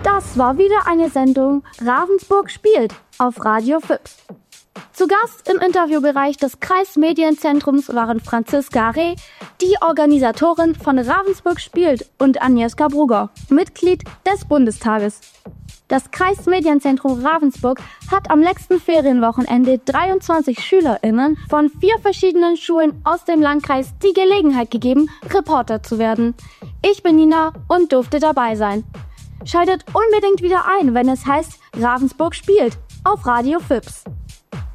Das war wieder eine Sendung Ravensburg spielt auf Radio FIPS. Zu Gast im Interviewbereich des Kreismedienzentrums waren Franziska Reh, die Organisatorin von Ravensburg spielt, und Agnieszka Brugger, Mitglied des Bundestages. Das Kreismedienzentrum Ravensburg hat am letzten Ferienwochenende 23 SchülerInnen von 4 verschiedenen Schulen aus dem Landkreis die Gelegenheit gegeben, Reporter zu werden. Ich bin Nina und durfte dabei sein. Schaltet unbedingt wieder ein, wenn es heißt Ravensburg spielt auf Radio FIPS.